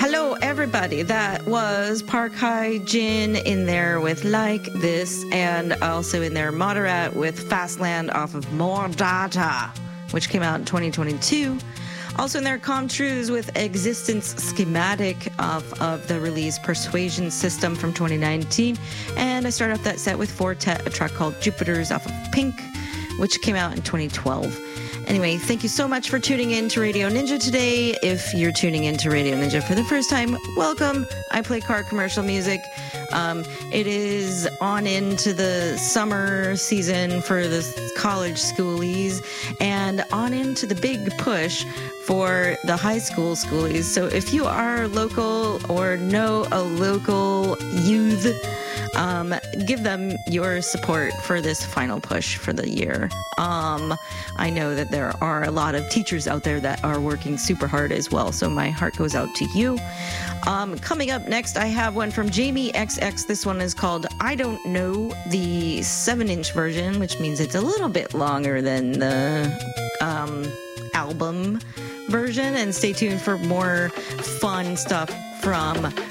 Hello, everybody. That was Park Hye Jin in there with Like This, and also in there Moderat with Fastland off of More Data, which came out in 2022. Also in there, Comtrues with Existence Schematic off of the release Persuasion System from 2019. And I started off that set with Fortet, a track called Jupiters off of Pink, which came out in 2012. Anyway, thank you so much for tuning in to Radio Ninja today. If you're tuning in to Radio Ninja for the first time, welcome. I play car commercial music. It is on into the summer season for the college schoolies and on into the big push for the high school schoolies. So if you are local or know a local youth, give them your support for this final push for the year. I know that there are a lot of teachers out there that are working super hard as well, so my heart goes out to you. Coming up next, I have one from Jamie XX. This one is called I Don't Know, the 7-inch version, which means it's a little bit longer than the album version. And stay tuned for more fun stuff from